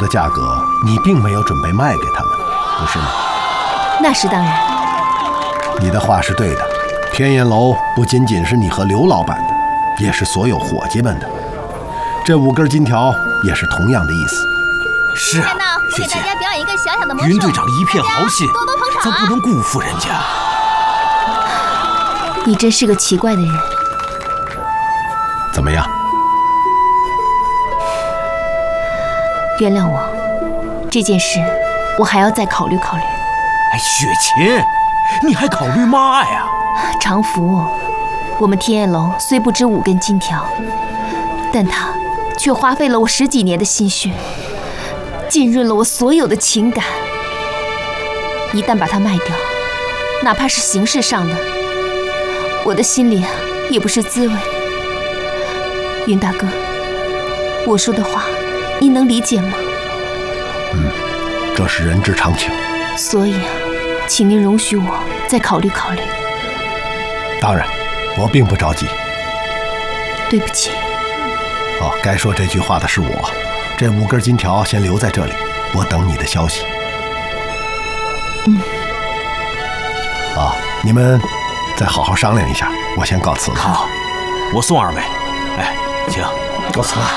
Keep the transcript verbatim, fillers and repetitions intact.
的价格，你并没有准备卖给他们，不是吗？ 那是当然。 你的话是对的，天燕楼不仅仅是你和刘老板的，也是所有伙计们的。这五根金条也是同样的意思。 是啊， 雪姐，表演一个小小的魔术。 云队长一片好心， 多多捧场啊， 咱不能辜负人家。 你真是个奇怪的人。 怎么样？ 原谅我，这件事我还要再考虑考虑。 哎，雪琴，你还考虑嘛呀？ 常福，我们天燕楼虽不值五根金条，但它却花费了我十几年的心血，浸润了我所有的情感。一旦把它卖掉，哪怕是形式上的，我的心里也不是滋味。云大哥，我说的话，你能理解吗？ 嗯，这是人之常情。 所以啊，请您容许我再考虑考虑。 当然，我并不着急。 对不起。 哦，该说这句话的是我。这五根金条先留在这里，我等你的消息。 嗯。 啊，你们再好好商量一下，我先告辞了。 好，我送二位。哎，请， 告辞了。